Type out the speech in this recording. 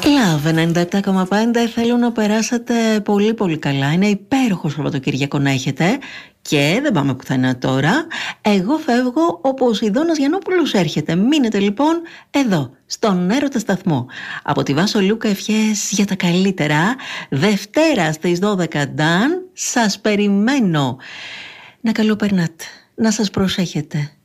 Love 97,5. Θέλω να περάσετε πολύ πολύ καλά. Είναι υπέροχο Σαββατοκύριακο να έχετε. Και δεν πάμε πουθενά τώρα. Εγώ φεύγω, ο Ποσειδώνας Γιαννόπουλος έρχεται. Μείνετε λοιπόν εδώ, στον Έρωτα Σταθμό. Από τη Βάσο Λούκα ευχές για τα καλύτερα. Δευτέρα στις 12 Νταν. Σας περιμένω. Να καλοπερνάτε, να σας προσέχετε.